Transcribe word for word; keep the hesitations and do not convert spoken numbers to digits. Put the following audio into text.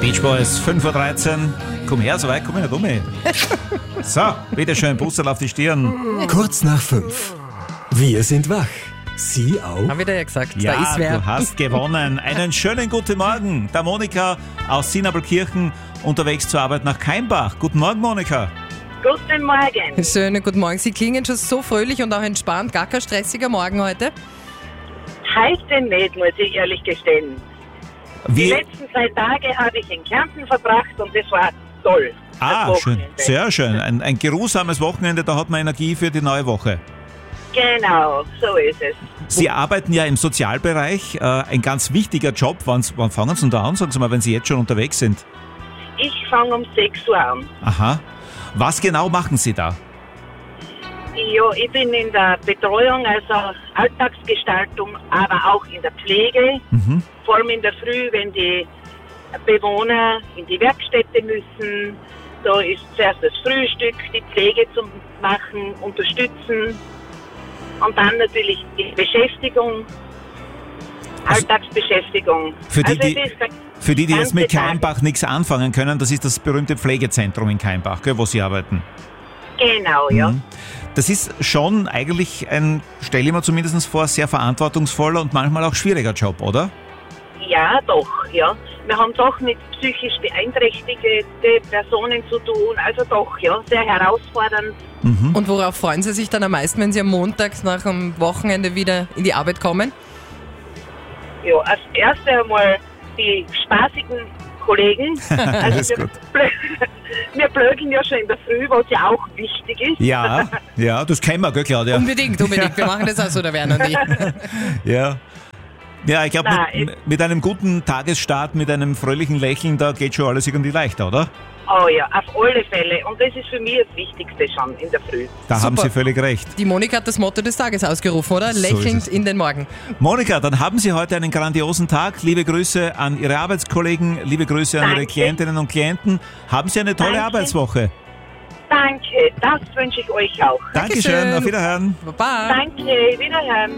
Beach Boys, fünf Uhr dreizehn. Komm her, so weit komm ich nicht um. So, bitteschön, Busserl auf die Stirn. Kurz nach fünf. Wir sind wach. Sie auch? Haben wir da ja gesagt, Ja, da ist wer. du hast gewonnen. Einen schönen guten Morgen. Der Monika aus Sinabelkirchen, unterwegs zur Arbeit nach Keimbach. Guten Morgen, Monika. Guten Morgen. Schönen guten Morgen. Sie klingen schon so fröhlich und auch entspannt. Gar kein stressiger Morgen heute. Heute nicht, muss ich ehrlich gestehen. Die Wie? letzten zwei Tage habe ich in Kärnten verbracht und das war toll. Ah, das schön. Wochenende. Sehr schön. Ein, ein geruhsames Wochenende, da hat man Energie für die neue Woche. Genau, so ist es. Sie arbeiten ja im Sozialbereich, äh, ein ganz wichtiger Job. Wann, wann fangen Sie denn da an? Sagen Sie mal, wenn Sie jetzt schon unterwegs sind. Ich fange um sechs Uhr an. Aha. Was genau machen Sie da? Ja, ich bin in der Betreuung, also Alltagsgestaltung, aber auch in der Pflege. Mhm. Vor allem in der Früh, wenn die Bewohner in die Werkstätte müssen. Da ist zuerst das Frühstück, die Pflege zu machen, unterstützen. Und dann natürlich die Beschäftigung, Also Alltagsbeschäftigung. für die, also die- es ist der Für die, die jetzt mit ganze Tag. Keimbach nichts anfangen können, das ist das berühmte Pflegezentrum in Keimbach, gell, wo Sie arbeiten. Genau, ja. Mhm. Das ist schon eigentlich ein, stelle ich mir zumindest vor, sehr verantwortungsvoller und manchmal auch schwieriger Job, oder? Ja, doch, ja. Wir haben doch mit psychisch beeinträchtigten Personen zu tun, also doch, ja, sehr herausfordernd. Mhm. Und worauf freuen Sie sich dann am meisten, wenn Sie am Montag nach dem Wochenende wieder in die Arbeit kommen? Ja, als erstes einmal die spaßigen Kollegen. Also ist wir, gut. blö- wir blögeln ja schon in der Früh, was ja auch wichtig ist. Ja, ja, das kennen wir, gell, Claudia? Unbedingt, unbedingt. Wir machen das auch so, der Werner und ich. Ja. Ja, ich glaube, Nein, mit, mit einem guten Tagesstart, mit einem fröhlichen Lächeln, da geht schon alles irgendwie leichter, oder? Oh ja, auf alle Fälle. Und das ist für mich das Wichtigste schon in der Früh. Da Super. haben Sie völlig recht. Die Monika hat das Motto des Tages ausgerufen, oder? So ist Lächelnd es. in den Morgen. Monika, dann haben Sie heute einen grandiosen Tag. Liebe Grüße an Ihre Arbeitskollegen, liebe Grüße an Ihre Danke. Klientinnen und Klienten. Haben Sie eine tolle Danke. Arbeitswoche. Danke, das wünsche ich euch auch. Dankeschön, Dankeschön. auf Wiederhören. Baba. Danke, wiederhören.